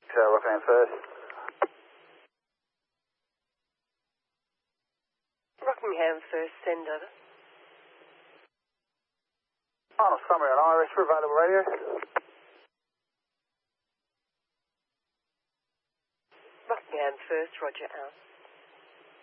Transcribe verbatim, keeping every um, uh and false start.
uh, Rockingham first. Rockingham first, send over. Final summary on Iris for available radio. Rockingham first, roger out.